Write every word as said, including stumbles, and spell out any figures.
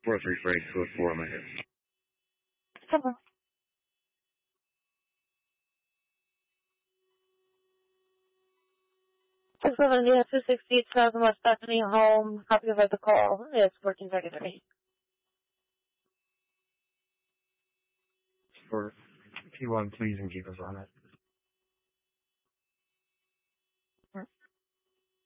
four three four eight two four, I'm here. Come on. six seven zero two six eight thousand West Bethany home. Copy of the call. It's working secretary. For P one, please, and keep us on it.